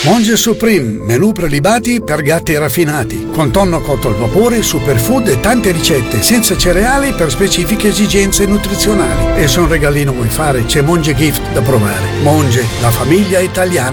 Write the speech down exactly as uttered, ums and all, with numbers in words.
Monge Supreme, menù prelibati per gatti raffinati, con tonno cotto al vapore, superfood e tante ricette, senza cereali per specifiche esigenze nutrizionali. E se un regalino vuoi fare, c'è Monge Gift da provare. Monge, la famiglia italiana